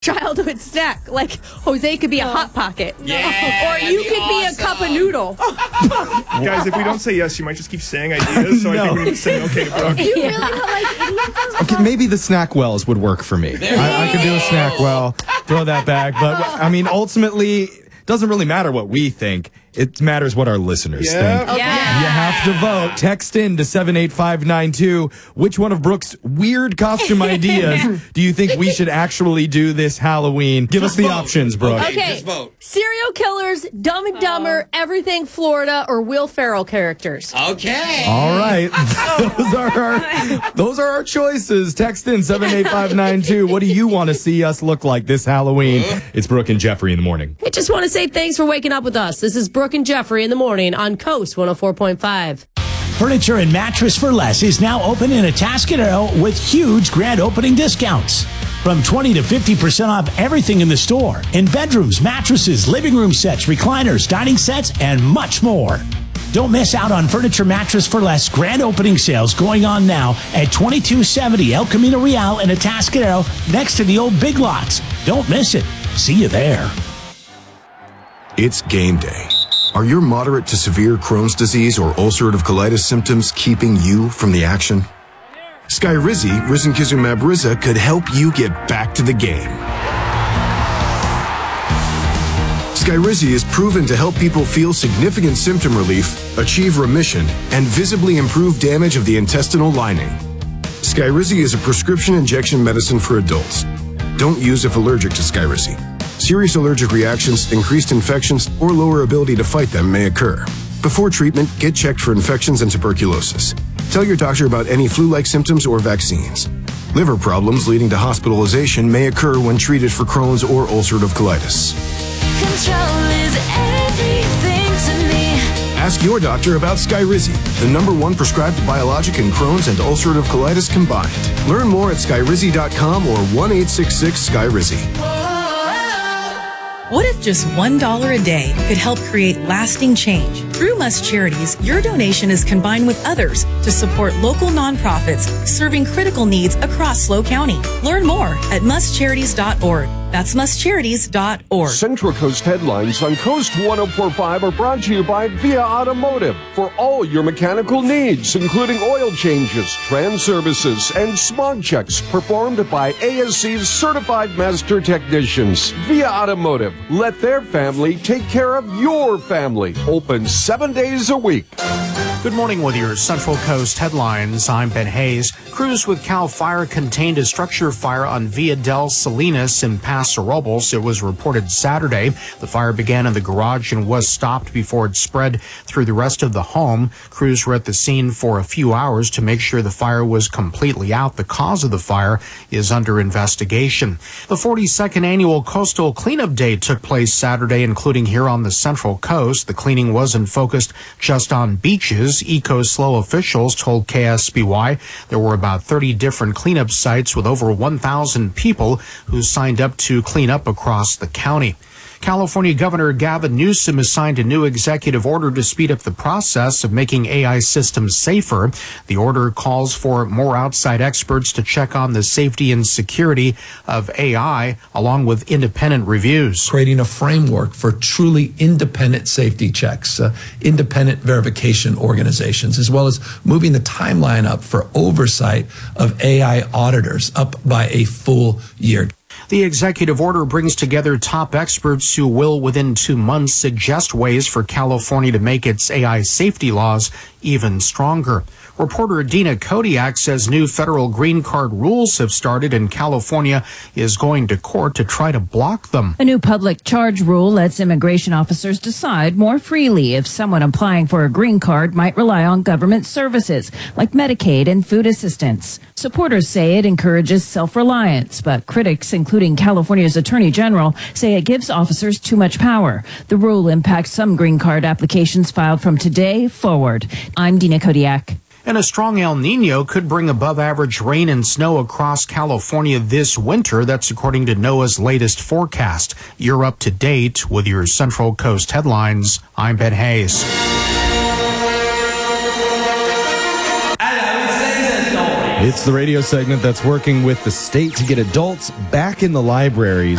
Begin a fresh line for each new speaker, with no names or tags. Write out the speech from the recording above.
childhood snack. Like Jose could be a Hot Pocket.
Yeah,
or you could be a cup of noodle.
Guys, if we don't say yes, you might just keep saying ideas. So I think we need to say okay to Brooke.
You really don't like idiots?
Okay, maybe the snack wells would work for me. I could do a snack well, throw that back. But, I mean, ultimately, it doesn't really matter what we think. It matters what our listeners think.
Okay.
You have to vote. Text in to 78592. Which one of Brooke's weird costume ideas do you think we should actually do this Halloween? Give us the options, Brooke.
Okay.
Just vote.
Serial killers, Dumb and Dumber, Everything Florida, or Will Ferrell characters.
Okay.
All right. Those are our choices. Text in 78592. What do you want to see us look like this Halloween? It's Brooke and Jeffrey in the morning.
I just want to say thanks for waking up with us. This is Brooke and Jeffrey in the morning on Coast 104.5.
Furniture and Mattress for Less is now open in Atascadero with huge grand opening discounts. From 20 to 50% off everything in the store. In bedrooms, mattresses, living room sets, recliners, dining sets, and much more. Don't miss out on Furniture Mattress for Less grand opening sales going on now at 2270 El Camino Real in Atascadero next to the old Big Lots. Don't miss it. See you there.
It's game day. Are your moderate to severe Crohn's disease or ulcerative colitis symptoms keeping you from the action? Skyrizi, risankizumab Riza, could help you get back to the game. Skyrizi is proven to help people feel significant symptom relief, achieve remission, and visibly improve damage of the intestinal lining. Skyrizi is a prescription injection medicine for adults. Don't use if allergic to Skyrizi. Serious allergic reactions, increased infections, or lower ability to fight them may occur. Before treatment, get checked for infections and tuberculosis. Tell your doctor about any flu-like symptoms or vaccines. Liver problems leading to hospitalization may occur when treated for Crohn's or ulcerative colitis.
Control is everything to me.
Ask your doctor about Skyrizi, the #1 prescribed biologic in Crohn's and ulcerative colitis combined. Learn more at skyrizi.com or 1-866-SKYRIZI.
What if just $1 a day could help create lasting change? Through Must Charities, your donation is combined with others to support local nonprofits serving critical needs across SLO County. Learn more at mustcharities.org. That's mustcharities.org.
Central Coast headlines on Coast 104.5 are brought to you by Via Automotive for all your mechanical needs, including oil changes, trans services, and smog checks performed by ASC's certified master technicians. Via Automotive, let their family take care of your family. Open 7 days a week.
Good morning with your Central Coast headlines. I'm Ben Hayes. Crews with CAL FIRE contained a structure fire on Via del Salinas in Paso Robles. It was reported Saturday. The fire began in the garage and was stopped before it spread through the rest of the home. Crews were at the scene for a few hours to make sure the fire was completely out. The cause of the fire is under investigation. The 42nd annual Coastal Cleanup Day took place Saturday, including here on the Central Coast. The cleaning wasn't focused just on beaches. EcoSLO officials told KSBY there were about 30 different cleanup sites with over 1,000 people who signed up to clean up across the county. California Governor Gavin Newsom has signed a new executive order to speed up the process of making AI systems safer. The order calls for more outside experts to check on the safety and security of AI, along with independent reviews.
Creating a framework for truly independent safety checks, independent verification organizations, as well as moving the timeline up for oversight of AI auditors up by a full year.
The executive order brings together top experts who will, within 2 months, suggest ways for California to make its AI safety laws even stronger. Reporter Dina Kodiak says new federal green card rules have started and California is going to court to try to block them.
A new public charge rule lets immigration officers decide more freely if someone applying for a green card might rely on government services like Medicaid and food assistance. Supporters say it encourages self-reliance, but critics, including California's Attorney General, say it gives officers too much power. The rule impacts some green card applications filed from today forward. I'm Dina Kodiak.
And a strong El Nino could bring above average rain and snow across California this winter. That's according to NOAA's latest forecast. You're up to date with your Central Coast headlines. I'm Ben Hayes.
It's the radio segment that's working with the state to get adults back in the libraries.